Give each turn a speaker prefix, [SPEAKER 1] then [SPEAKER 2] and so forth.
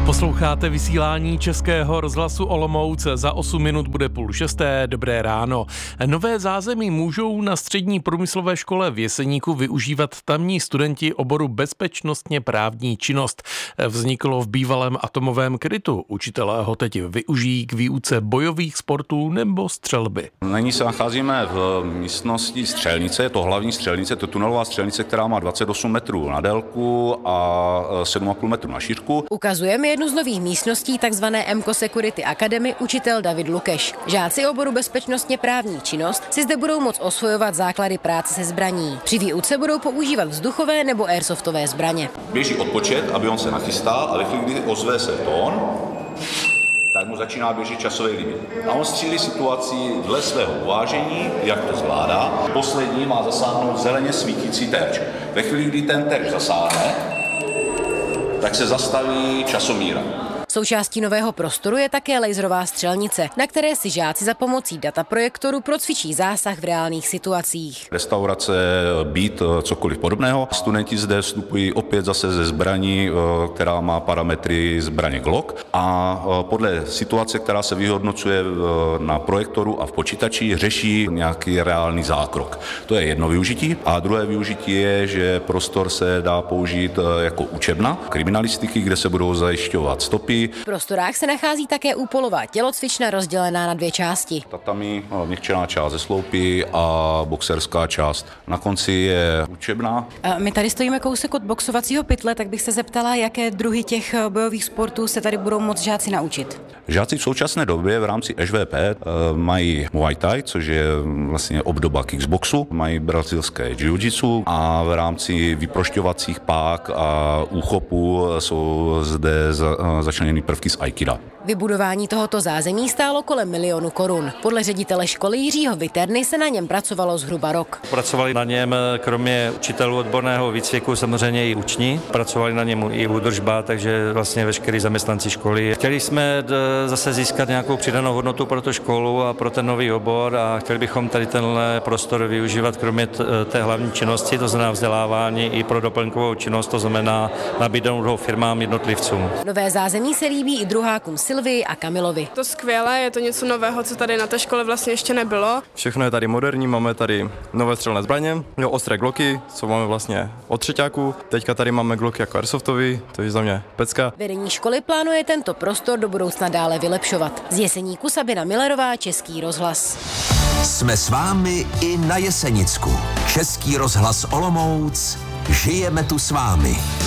[SPEAKER 1] Posloucháte vysílání Českého rozhlasu Olomouc. Za 8 minut bude 5:30. Dobré ráno. Nové zázemí můžou na střední průmyslové škole v Jeseníku využívat tamní studenti oboru bezpečnostně právní činnost. Vzniklo v bývalém atomovém krytu. Učitelé ho teď využijí k výuce bojových sportů nebo střelby.
[SPEAKER 2] Nyní se nacházíme v místnosti střelnice, je to hlavní střelnice, to tunelová střelnice, která má 28 metrů na délku a 7,5 metru na šířku.
[SPEAKER 3] Ukazujeme jednu z nových místností takzvané MCO Security Academy učitel David Lukeš. Žáci oboru bezpečnostně právní činnost si zde budou moct osvojovat základy práce se zbraní. Při výuce budou používat vzduchové nebo airsoftové zbraně.
[SPEAKER 2] Běží odpočet, aby on se nachystal, ale když ozve se tón, tak mu začíná běžet časový limit. A on střílí situaci dle svého uvážení, jak to zvládá. Poslední má zasáhnout zeleně svítící terč. Ve chvíli, kdy ten terč zasáhne, tak se zastaví časomíra.
[SPEAKER 3] Součástí nového prostoru je také laserová střelnice, na které si žáci za pomocí dataprojektoru procvičí zásah v reálných situacích.
[SPEAKER 2] Restaurace, byt, cokoliv podobného. Studenti zde vstupují opět zase ze zbraní, která má parametry zbraně Glock a podle situace, která se vyhodnocuje na projektoru a v počítači, řeší nějaký reálný zákrok. To je jedno využití. A druhé využití je, že prostor se dá použít jako učebna kriminalistiky, kde se budou zajišťovat stopy.
[SPEAKER 3] V prostorách se nachází také úpolová tělocvična rozdělená na dvě části.
[SPEAKER 2] Tatami, měkčená část ze sloupy a boxerská část. Na konci je učebna.
[SPEAKER 3] My tady stojíme kousek od boxovacího pytle, tak bych se zeptala, jaké druhy těch bojových sportů se tady budou moct žáci naučit.
[SPEAKER 2] Žáci v současné době v rámci ŠVP mají Muay Thai, což je vlastně obdoba kickboxu, mají brazilské jiu-jitsu a v rámci vyprošťovacích pák a úchopu jsou zde začleněny prvky z aikida.
[SPEAKER 3] Vybudování tohoto zázemí stálo kolem 1 000 000 korun. Podle ředitele školy Jiřího Viterny se na něm pracovalo zhruba rok.
[SPEAKER 4] Pracovali na něm kromě učitelů odborného výcviku samozřejmě i uční. Pracovali na něm i údržba, takže vlastně veškerý zaměstnanci školy. Chtěli jsme zase získat nějakou přidanou hodnotu pro tu školu a pro ten nový obor a chtěli bychom tady tenhle prostor využívat kromě té hlavní činnosti, to znamená vzdělávání, i pro doplňkovou činnost, to znamená nabídnout ho firmám, jednotlivcům.
[SPEAKER 3] Nové zázemí se líbí i druhákům Silvii a Kamilovi.
[SPEAKER 5] To skvělé, je to něco nového, co tady na té škole vlastně ještě nebylo.
[SPEAKER 6] Všechno je tady moderní, máme tady nové střelné zbraně, ostré gloky, co máme vlastně od třeťáků. Teďka tady máme gloky jako airsoftové, to je za mě pecka.
[SPEAKER 3] Vedení školy plánuje tento prostor do budoucna dále vylepšovat. Z Jeseníku Sabina Millerová, Český rozhlas.
[SPEAKER 7] Jsme s vámi i na Jesenicku. Český rozhlas Olomouc. Žijeme tu s vámi.